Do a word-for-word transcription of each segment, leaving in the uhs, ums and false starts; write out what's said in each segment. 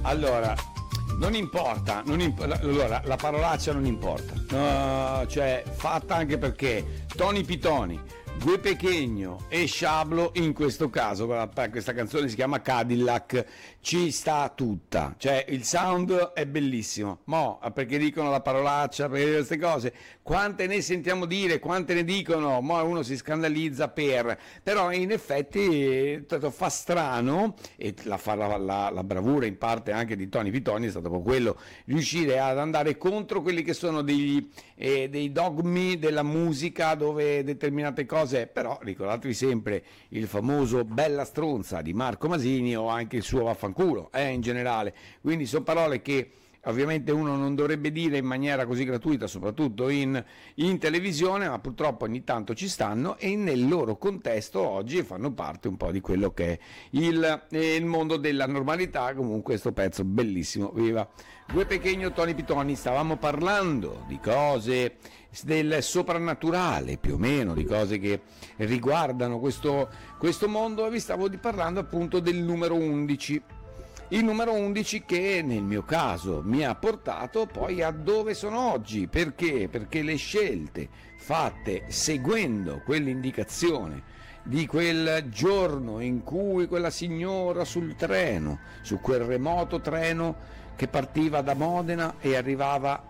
Allora, non importa, non imp- allora, la parolaccia non importa, no, cioè fatta anche perché Tony Pitoni, Gue Pequeno e Sciablo, in questo caso questa canzone si chiama Cadillac, ci sta tutta, cioè il sound è bellissimo, mo perché dicono la parolaccia, perché queste cose, quante ne sentiamo dire, quante ne dicono, mo uno si scandalizza per, però in effetti fa strano, e la, la, la, la bravura in parte anche di Tony Pitoni è stato proprio quello, riuscire ad andare contro quelli che sono degli, eh, dei dogmi della musica, dove determinate cose, però ricordatevi sempre il famoso Bella stronza di Marco Masini, o anche il suo vaffanculo, eh, in generale, quindi sono parole che ovviamente uno non dovrebbe dire in maniera così gratuita, soprattutto in, in televisione, ma purtroppo ogni tanto ci stanno e nel loro contesto oggi fanno parte un po' di quello che è il, eh, il mondo della normalità. Comunque questo pezzo bellissimo, viva Gue Pequeno, Tony Pitoni. Stavamo parlando di cose del soprannaturale, più o meno, di cose che riguardano questo, questo mondo, e vi stavo di parlando appunto del numero undici. Il numero undici che nel mio caso mi ha portato poi a dove sono oggi. Perché? Perché le scelte fatte seguendo quell'indicazione di quel giorno in cui quella signora sul treno, su quel remoto treno che partiva da Modena e arrivava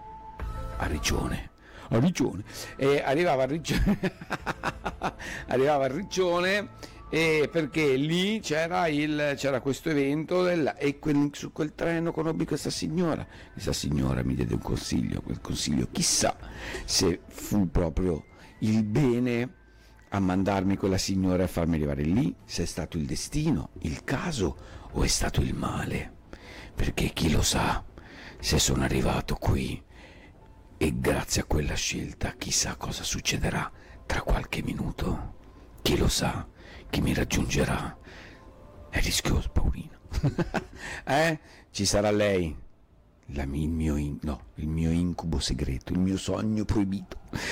a Riccione, a Riccione, e arrivava a Riccione, arrivava a Riccione, e perché lì c'era, il, c'era questo evento del, e quel, su quel treno conobbi questa signora, questa signora mi diede un consiglio, quel consiglio chissà se fu proprio il bene a mandarmi quella signora e a farmi arrivare lì, se è stato il destino, il caso, o è stato il male, perché chi lo sa se sono arrivato qui e grazie a quella scelta chissà cosa succederà tra qualche minuto, chi lo sa, chi mi raggiungerà. È rischioso, Paolino. eh? Ci sarà lei, la, il, mio in, no, il mio incubo segreto, il mio sogno proibito.